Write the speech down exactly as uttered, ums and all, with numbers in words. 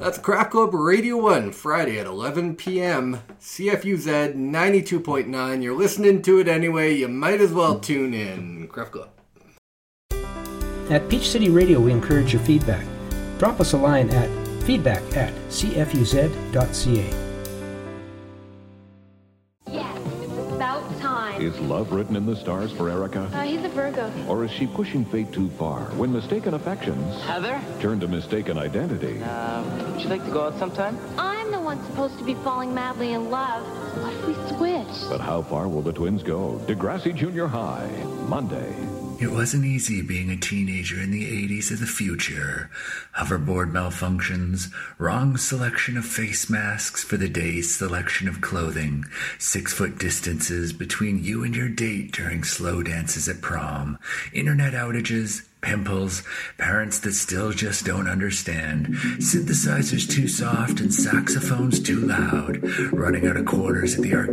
That's Craft Club Radio one, Friday at eleven p.m. C F U Z ninety-two point nine. You're listening to it anyway. You might as well tune in. Craft Club. At Peach City Radio, we encourage your feedback. Drop us a line at feedback at c f u z dot c a. Is love written in the stars for Erica? Uh, he's a Virgo. Or is she pushing fate too far when mistaken affections Heather? turn to mistaken identity? Uh, would you like to go out sometime? I'm the one supposed to be falling madly in love. What if we switch? But how far will the twins go? Degrassi Junior High, Monday. It wasn't easy being a teenager in the eighties of the future. Hoverboard malfunctions, wrong selection of face masks for the day's selection of clothing, six-foot distances between you and your date during slow dances at prom, internet outages, pimples, parents that still just don't understand, synthesizers too soft and saxophones too loud, running out of quarters at the arcade.